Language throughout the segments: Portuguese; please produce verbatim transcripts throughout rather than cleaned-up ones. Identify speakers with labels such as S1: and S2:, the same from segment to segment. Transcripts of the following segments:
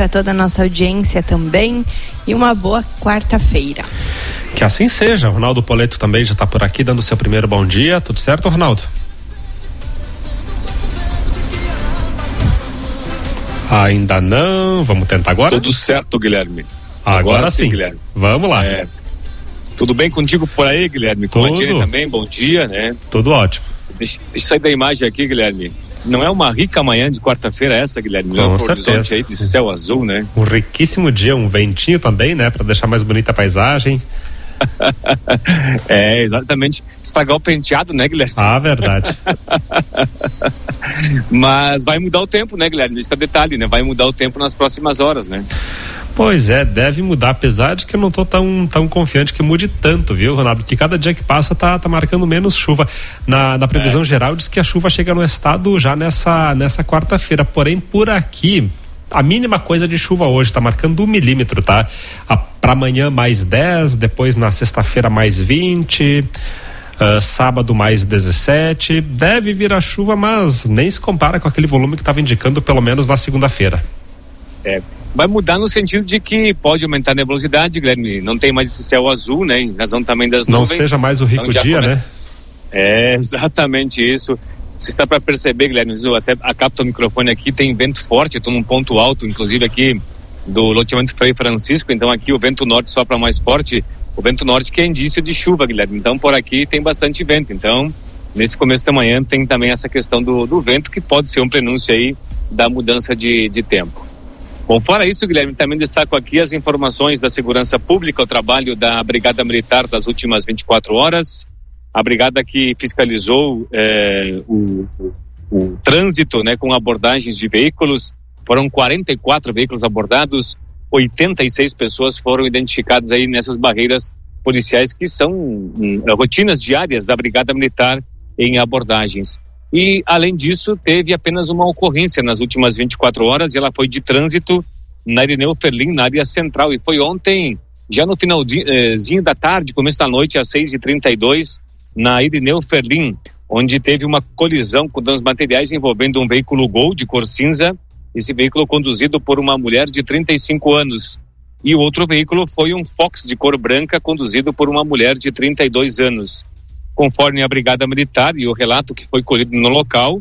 S1: para toda a nossa audiência também e uma boa quarta-feira.
S2: Que assim seja. O Ronaldo Poletto também já está por aqui dando seu primeiro bom dia. Tudo certo, Ronaldo? Ainda não. Vamos tentar agora?
S3: Tudo certo, Guilherme.
S2: Agora, agora sim, Guilherme. Vamos lá.
S3: É, tudo bem contigo por aí, Guilherme? Com
S2: Tudo.
S3: a Jenny também, bom dia, né?
S2: Tudo ótimo.
S3: Deixa, deixa eu sair da imagem aqui, Guilherme. Não é uma rica manhã de quarta-feira essa, Guilherme?
S2: Com
S3: um
S2: certeza.
S3: Horizonte aí de céu azul, né?
S2: Um riquíssimo dia, um ventinho também, né? Para deixar mais bonita a paisagem.
S3: É, exatamente. Estragar o penteado, né, Guilherme?
S2: Ah, verdade.
S3: Mas vai mudar o tempo, né, Guilherme? Esse é o detalhe, né? Vai mudar o tempo nas próximas horas, né?
S2: Pois é, deve mudar, apesar de que eu não tô tão, tão confiante que mude tanto, viu, Ronaldo? Porque cada dia que passa tá, tá marcando menos chuva. Na, na previsão é. geral diz que a chuva chega no estado já nessa, nessa quarta-feira, porém por aqui a mínima coisa de chuva hoje tá marcando um milímetro, tá? A, pra amanhã mais dez, depois na sexta-feira mais vinte, uh, sábado mais dezessete, deve vir a chuva, mas nem se compara com aquele volume que tava indicando pelo menos na segunda-feira.
S3: É, vai mudar no sentido de que pode aumentar a nebulosidade, Guilherme, não tem mais esse céu azul, né, em razão também das
S2: não
S3: nuvens.
S2: Não seja mais o rico
S3: então
S2: dia,
S3: começa...
S2: né?
S3: É, exatamente isso. Se está para perceber, Guilherme, eu até acapto o microfone aqui, tem vento forte, estou num ponto alto, inclusive aqui do loteamento Frei Francisco, então aqui o vento norte sopra mais forte, o vento norte que é indício de chuva, Guilherme, então por aqui tem bastante vento, então nesse começo da manhã tem também essa questão do, do vento, que pode ser um prenúncio aí da mudança de, de tempo. Bom, fora isso, Guilherme, também destaco aqui as informações da segurança pública, o trabalho da Brigada Militar das últimas vinte e quatro horas, a brigada que fiscalizou eh, o, o, o trânsito, né, com abordagens de veículos, foram quarenta e quatro veículos abordados, oitenta e seis pessoas foram identificadas aí nessas barreiras policiais que são hum, rotinas diárias da Brigada Militar em abordagens. E, além disso, teve apenas uma ocorrência nas últimas vinte e quatro horas, e ela foi de trânsito na Irineu Ferlin, na área central, e foi ontem, já no finalzinho da tarde, começo da noite, às seis e trinta e dois, na Irineu Ferlin, onde teve uma colisão com danos materiais envolvendo um veículo Gol de cor cinza, esse veículo conduzido por uma mulher de trinta e cinco anos, e o outro veículo foi um Fox de cor branca conduzido por uma mulher de trinta e dois anos. Conforme a Brigada Militar e o relato que foi colhido no local,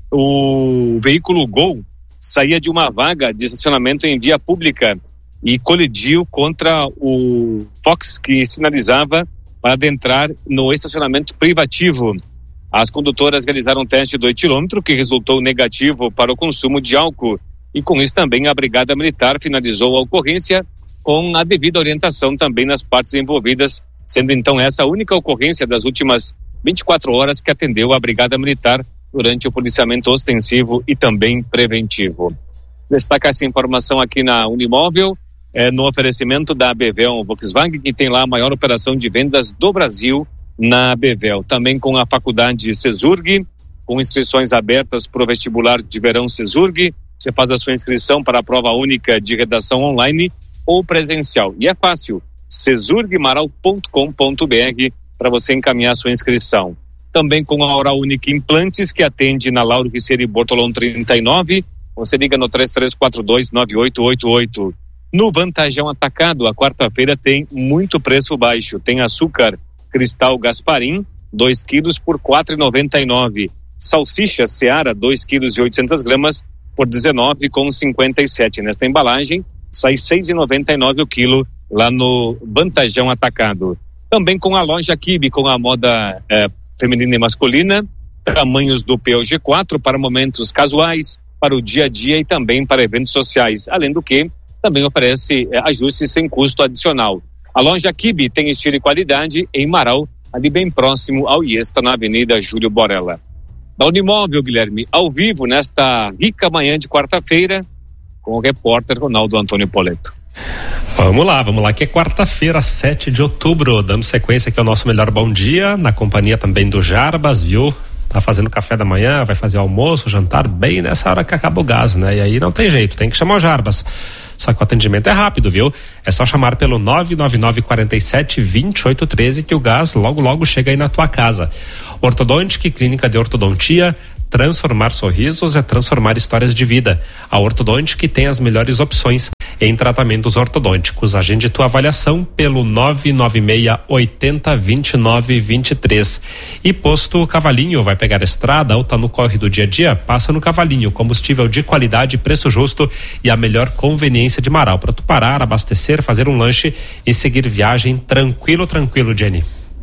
S3: o veículo Gol saía de uma vaga de estacionamento em via pública e colidiu contra o Fox que sinalizava para adentrar no estacionamento privativo. As condutoras realizaram um teste do etilômetro que resultou negativo para o consumo de álcool, e com isso também a Brigada Militar finalizou a ocorrência com a devida orientação também nas partes envolvidas, sendo então essa a única ocorrência das últimas vinte e quatro horas que atendeu a Brigada Militar durante o policiamento ostensivo e também preventivo. Destaca essa informação aqui na Unimóvel, é, no oferecimento da Bevel Volkswagen, que tem lá a maior operação de vendas do Brasil na Bevel. Também com a faculdade Cesurg, com inscrições abertas para o vestibular de verão Cesurg. Você faz a sua inscrição para a prova única de redação online ou presencial. E é fácil, cesurgmaral ponto com ponto b r para você encaminhar a sua inscrição. Também com a Oral Unique Implantes, que atende na Lauro Riceri Bortolão trinta e nove. Você liga no três três quatro dois nove oito oito oito. No Vantajão Atacado, a quarta-feira tem muito preço baixo. Tem açúcar Cristal Gasparim, dois quilos por quatro reais e noventa e nove. Salsicha Seara, dois quilos e oitocentas gramas por dezenove reais e cinquenta e sete. Nesta embalagem, sai seis reais e noventa e nove o quilo lá no Vantajão Atacado. Também com a loja Kibe, com a moda eh, feminina e masculina, tamanhos do P O G quatro para momentos casuais, para o dia a dia e também para eventos sociais. Além do que, também oferece eh, ajustes sem custo adicional. A loja Kibe tem estilo e qualidade em Marau, ali bem próximo ao Iesta, na Avenida Júlio Borella. Da Unimóvel, Guilherme, ao vivo nesta rica manhã de quarta-feira, com o repórter Ronaldo Antônio Poletto.
S2: Vamos lá, vamos lá, que é quarta-feira, sete de outubro, dando sequência aqui ao nosso melhor bom dia, na companhia também do Jarbas, viu? Tá fazendo café da manhã, vai fazer almoço, jantar, bem nessa hora que acaba o gás, né? E aí não tem jeito, tem que chamar o Jarbas. Só que o atendimento é rápido, viu? É só chamar pelo nove nove nove quatro sete dois oito um três que o gás logo logo chega aí na tua casa. Ortodontic, clínica de ortodontia. Transformar sorrisos é transformar histórias de vida. A Ortodontic tem as melhores opções em tratamentos ortodônticos. Agende tua avaliação pelo nove nove seis oito zero dois nove dois três. E posto Cavalinho, vai pegar a estrada ou tá no corre do dia a dia? Passa no Cavalinho, combustível de qualidade, preço justo e a melhor conveniência de Marau para tu parar, abastecer, fazer um lanche e seguir viagem tranquilo, tranquilo, Jenny.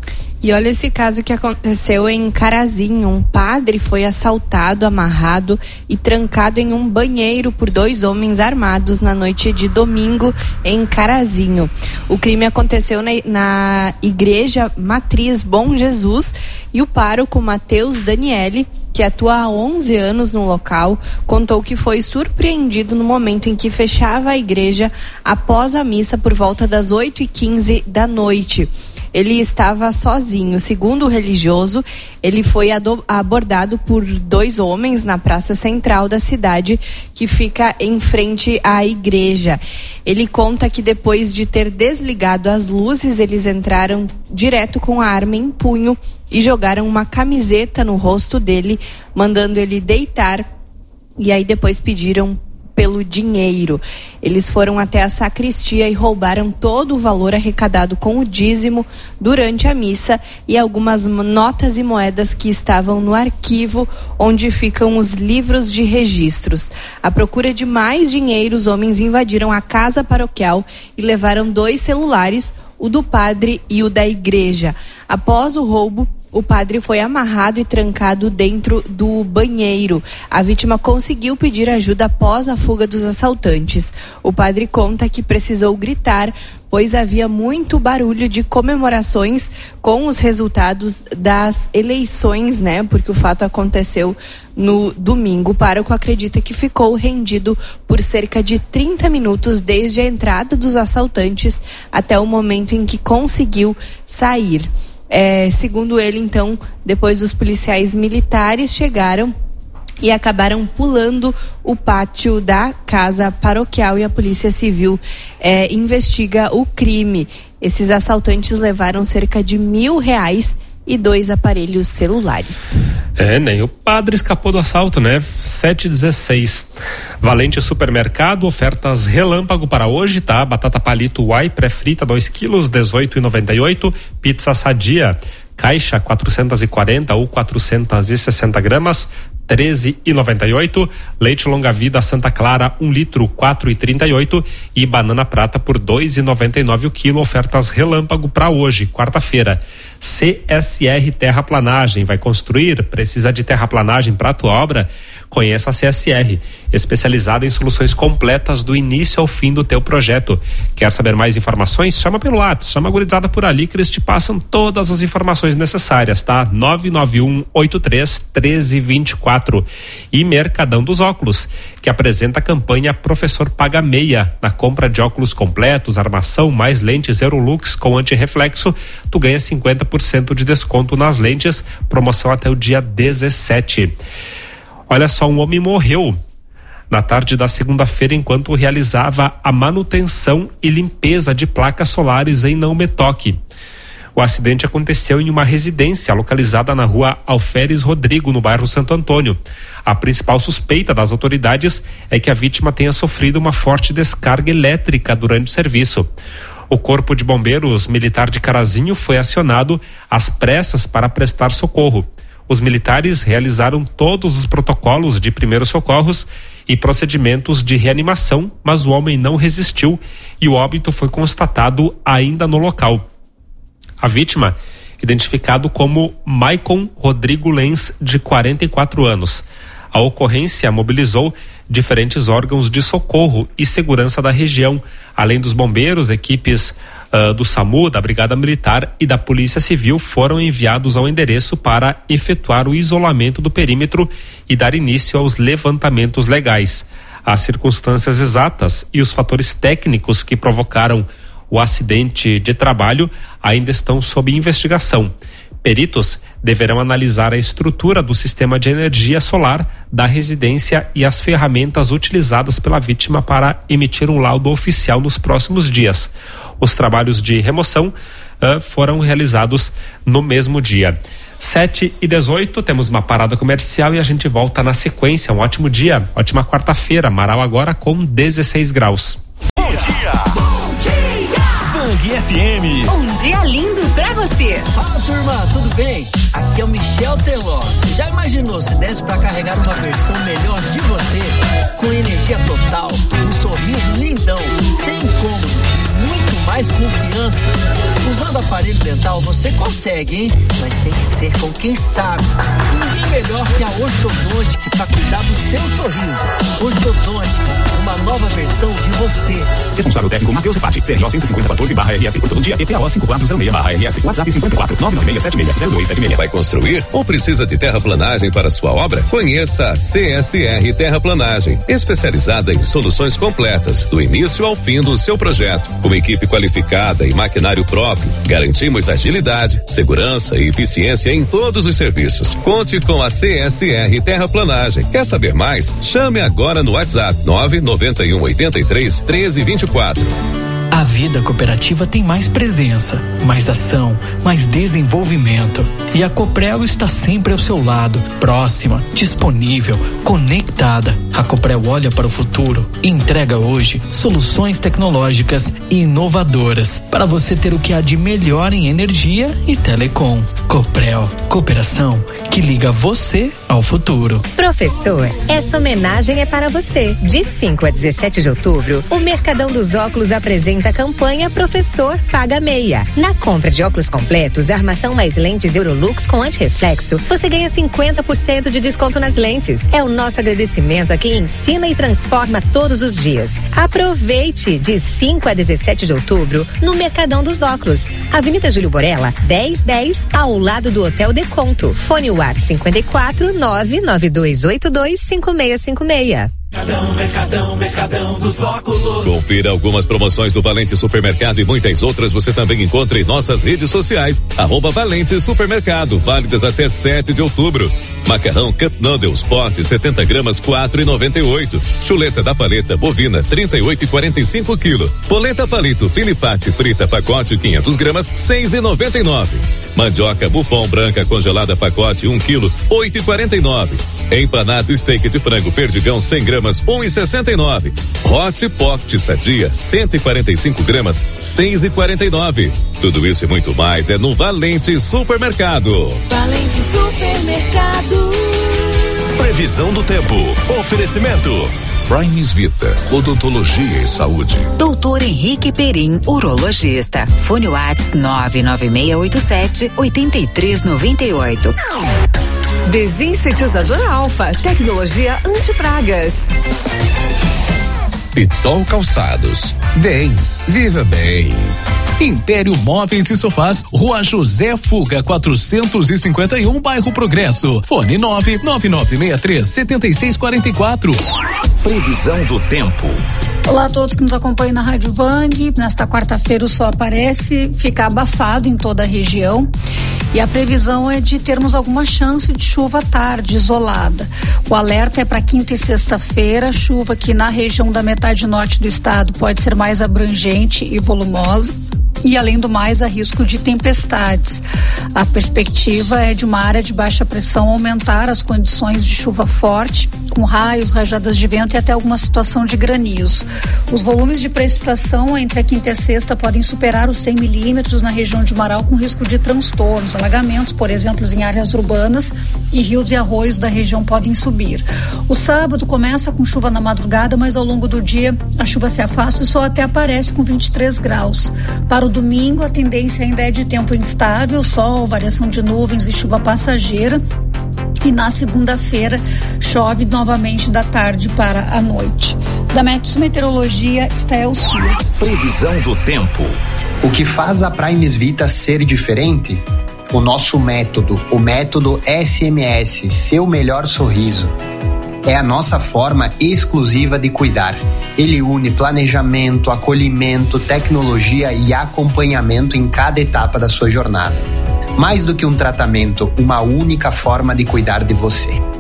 S1: E olha esse caso que aconteceu em Carazinho. Um padre foi assaltado, amarrado e trancado em um banheiro por dois homens armados na noite de domingo em Carazinho. O crime aconteceu na, na Igreja Matriz Bom Jesus e o pároco Mateus Daniele, que atua há onze anos no local, contou que foi surpreendido no momento em que fechava a igreja após a missa por volta das oito e quinze da noite. Ele estava sozinho. Segundo o religioso, ele foi abordado por dois homens na praça central da cidade, que fica em frente à igreja. Ele conta que depois de ter desligado as luzes, eles entraram direto com a arma em punho e jogaram uma camiseta no rosto dele, mandando ele deitar, e aí depois pediram pelo dinheiro. Eles foram até a sacristia e roubaram todo o valor arrecadado com o dízimo durante a missa e algumas notas e moedas que estavam no arquivo onde ficam os livros de registros. À procura de mais dinheiro, os homens invadiram a casa paroquial e levaram dois celulares, o do padre e o da igreja. Após o roubo, o padre foi amarrado e trancado dentro do banheiro. A vítima conseguiu pedir ajuda após a fuga dos assaltantes. O padre conta que precisou gritar, pois havia muito barulho de comemorações com os resultados das eleições, né? Porque o fato aconteceu no domingo. O pároco acredita que ficou rendido por cerca de trinta minutos desde a entrada dos assaltantes até o momento em que conseguiu sair. É, segundo ele, então, depois os policiais militares chegaram e acabaram pulando o pátio da casa paroquial e a Polícia Civil é, investiga o crime. Esses assaltantes levaram cerca de mil reais e dois aparelhos celulares.
S2: É, nem o padre escapou do assalto, né? sete e dezesseis. Valente Supermercado, ofertas relâmpago para hoje, tá? Batata palito Uai pré-frita dois quilos, dezoito e noventa e oito. Pizza Sadia, caixa quatrocentos e quarenta ou quatrocentos e sessenta gramas, treze e noventa e oito. Leite Longa Vida Santa Clara, um litro, quatro e trinta e oito. E banana prata por dois e noventa e nove o quilo. Ofertas relâmpago para hoje, quarta-feira. C S R Terraplanagem, vai construir? Precisa de terraplanagem para a tua obra? Conheça a C S R, especializada em soluções completas do início ao fim do teu projeto. Quer saber mais informações? Chama pelo WhatsApp, chama a gurizada por ali que eles te passam todas as informações necessárias, tá? nove nove um oito três um três dois quatro. E Mercadão dos Óculos, que apresenta a campanha Professor Paga Meia. Na compra de óculos completos, armação, mais lentes Aerolux com antirreflexo, tu ganha cinquenta por cento de desconto nas lentes, promoção até o dia dezessete. Olha só, um homem morreu na tarde da segunda-feira enquanto realizava a manutenção e limpeza de placas solares em Não Me Toque. O acidente aconteceu em uma residência localizada na rua Alferes Rodrigo, no bairro Santo Antônio. A principal suspeita das autoridades é que a vítima tenha sofrido uma forte descarga elétrica durante o serviço. O Corpo de Bombeiros Militar de Carazinho foi acionado às pressas para prestar socorro. Os militares realizaram todos os protocolos de primeiros socorros e procedimentos de reanimação, mas o homem não resistiu e o óbito foi constatado ainda no local. A vítima, identificado como Maicon Rodrigo Lenz, de quarenta e quatro anos. A ocorrência mobilizou diferentes órgãos de socorro e segurança da região, além dos bombeiros, equipes uh, do SAMU, da Brigada Militar e da Polícia Civil foram enviados ao endereço para efetuar o isolamento do perímetro e dar início aos levantamentos legais. As circunstâncias exatas e os fatores técnicos que provocaram o acidente de trabalho ainda estão sob investigação. Peritos deverão analisar a estrutura do sistema de energia solar da residência e as ferramentas utilizadas pela vítima para emitir um laudo oficial nos próximos dias. Os trabalhos de remoção uh, foram realizados no mesmo dia. sete e dezoito, temos uma parada comercial e a gente volta na sequência. Um ótimo dia, ótima quarta-feira. Marau agora com dezesseis graus.
S4: dia. Bom dia. Bang F M.
S5: Um dia lindo pra você.
S6: Fala, turma, tudo bem? Aqui é o Michel Teló. Já imaginou se desse pra carregar uma versão melhor de você? Com energia total, um sorriso lindão, sem incômodo e muito mais confiança. Usando aparelho dental você consegue, hein? Mas tem que ser com quem sabe. Ninguém melhor que a Ortodontic pra cuidar do seu sorriso. Ortodontic, uma nova versão de você.
S7: Responsável técnico Matheus Repati, C R O cento e cinquenta quatorze barra R S Ortodontia E P A O cinco quatro zero seis barra R S, WhatsApp cinquenta e quatro, nove nove seis sete seis, zero dois sete seis.
S8: Vai construir ou precisa de terraplanagem para sua obra? Conheça a C S R Terraplanagem, especializada em soluções completas, do início ao fim do seu projeto. Com equipe qualificada e maquinário próprio, garantimos agilidade, segurança e eficiência em todos os serviços. Conte com a C S R Terraplanagem. Quer saber mais? Chame agora no WhatsApp nove nove um oito três, um três dois quatro.
S9: A vida cooperativa tem mais presença, mais ação, mais desenvolvimento. E a Coprel está sempre ao seu lado, próxima, disponível, conectada. A Coprel olha para o futuro e entrega hoje soluções tecnológicas e inovadoras para você ter o que há de melhor em energia e telecom. Coprel, cooperação que liga você ao futuro.
S5: Professor, essa homenagem é para você. De cinco a dezessete de outubro, o Mercadão dos Óculos apresenta a campanha Professor Paga Meia. Na compra de óculos completos, armação mais lentes Eurolux com antirreflexo, você ganha cinquenta por cento de desconto nas lentes. É o nosso agradecimento a quem ensina e transforma todos os dias. Aproveite de cinco a dezessete de outubro no Mercadão dos Óculos, Avenida Júlio Borella, dez dez, ao lado do Hotel Deconto. Fone WhatsApp cinquenta e quatro, nove nove dois oito dois, cinco seis cinco seis.
S4: Mercadão, Mercadão, Mercadão dos Óculos.
S8: Confira algumas promoções do Valente Supermercado e muitas outras você também encontra em nossas redes sociais. Arroba Valente Supermercado, válidas até sete de outubro. Macarrão Cup Noodles Pote setenta gramas, quatro e noventa e oito. Chuleta da paleta bovina trinta e oito e quarenta e cinco quilo. Polenta palito Filifate frita pacote quinhentas gramas, seis e noventa e nove. Mandioca Buffon branca congelada pacote um quilo, oito e quarenta e nove. Empanado steak de frango Perdigão cem gramas, um e sessenta e nove. Hot Pot Sadia cento e quarenta e cinco gramas, seis e quarenta e nove. Tudo isso e muito mais é no Valente Supermercado.
S4: Valente Supermercado. Previsão do tempo. Oferecimento Primes Vita, odontologia e saúde.
S5: Doutor Henrique Perim, urologista. Fone WhatsApp nove nove seis oito sete, oito três nove oito.
S10: Desinsetizador Alfa, tecnologia anti-pragas.
S4: Pitol Calçados. Vem, viva bem.
S11: Império Móveis e Sofás, Rua José Fuga, quatrocentos e cinquenta e um, Bairro Progresso. Fone nove nove nove seis três, sete seis quatro quatro.
S4: Previsão do tempo.
S12: Olá a todos que nos acompanham na Rádio Vang. Nesta quarta-feira o sol aparece, fica abafado em toda a região. E a previsão é de termos alguma chance de chuva à tarde, isolada. O alerta é para quinta e sexta-feira, chuva que na região da metade norte do estado pode ser mais abrangente e volumosa. E além do mais, há risco de tempestades. A perspectiva é de uma área de baixa pressão aumentar as condições de chuva forte, com raios, rajadas de vento e até alguma situação de granizo. Os volumes de precipitação entre a quinta e a sexta podem superar os cem milímetros na região de Marau, com risco de transtornos, alagamentos, por exemplo, em áreas urbanas, e rios e arroios da região podem subir. O sábado começa com chuva na madrugada, mas ao longo do dia a chuva se afasta e só até aparece com vinte e três graus. Para o domingo, a tendência ainda é de tempo instável, sol, variação de nuvens e chuva passageira. E na segunda-feira chove novamente da tarde para a noite. Da Metsu Meteorologia, Estael Suas.
S4: Previsão do tempo.
S13: O que faz a Primes Vita ser diferente? O nosso método, o método S M S, seu melhor sorriso. É a nossa forma exclusiva de cuidar. Ele une planejamento, acolhimento, tecnologia e acompanhamento em cada etapa da sua jornada. Mais do que um tratamento, uma única forma de cuidar de você.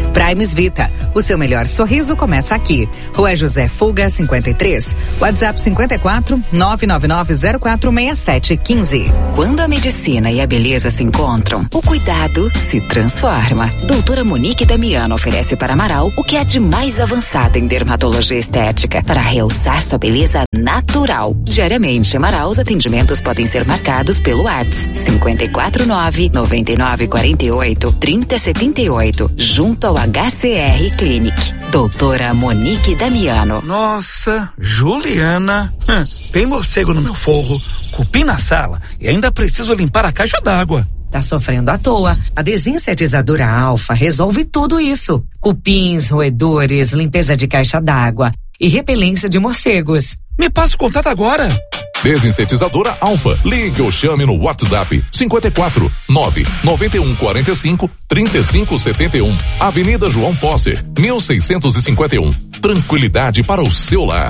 S14: Primes Vita, o seu melhor sorriso começa aqui. Rua José Fuga, cinquenta e três. WhatsApp cinquenta e quatro, nove nove nove zero quatro seis sete um cinco. Quando a medicina e a beleza se encontram, o cuidado se transforma. Doutora Monique Damiano oferece para Amaral o que há de mais avançado em dermatologia estética para realçar sua beleza natural. Diariamente, Amaral, os atendimentos podem ser marcados pelo WhatsApp cinquenta e quatro nove, noventa e nove quarenta e oito, trinta setenta e oito, junto ao H C R Clinic. Doutora Monique Damiano.
S15: Nossa, Juliana, hum, tem morcego no meu forro, cupim na sala e ainda preciso limpar a caixa d'água.
S16: Tá sofrendo à toa. A desinsetizadora Alfa resolve tudo isso. Cupins, roedores, limpeza de caixa d'água e repelência de morcegos.
S15: Me passa o contato agora.
S17: Desinsetizadora Alfa. Ligue ou chame no WhatsApp cinquenta e quatro, nove noventa e um quarenta e cinco, trinta e cinco setenta e um. Avenida João Posser, mil seiscentos e cinquenta e um. Tranquilidade para o seu lar.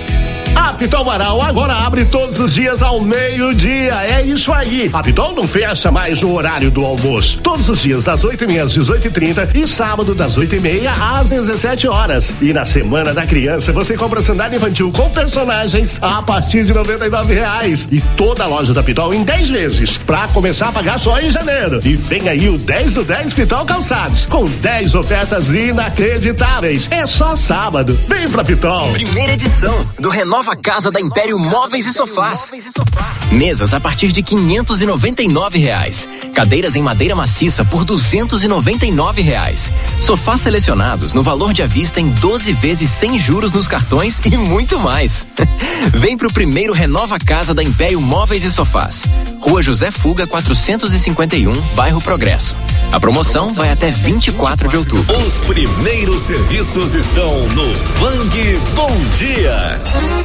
S18: A Pitol Amaral agora abre todos os dias ao meio-dia. É isso aí. A Pitol não fecha mais no horário do almoço. Todos os dias das oito e meia às dezoito e trinta e sábado das oito e meia às dezessete horas. E na Semana da Criança você compra sandália infantil com personagens a partir de noventa e nove reais. E toda a loja da Pitol em dez vezes pra começar a pagar só em janeiro. E vem aí o dez do dez Pitol Calçados com dez ofertas inacreditáveis. É só sábado. Vem pra Pitol.
S19: Primeira edição do Renova Casa da Império Móveis e Sofás. Mesas a partir de quinhentos e noventa e nove reais. Cadeiras em madeira maciça por duzentos e noventa e nove reais. Sofás selecionados no valor de à vista em doze vezes sem juros nos cartões e muito mais. Vem pro primeiro Renova Casa da Império Móveis e Sofás. Rua José Fuga, quatrocentos e cinquenta e um, bairro Progresso. A promoção vai até vinte e quatro de outubro.
S8: Os primeiros serviços estão no Vang Bom Dia.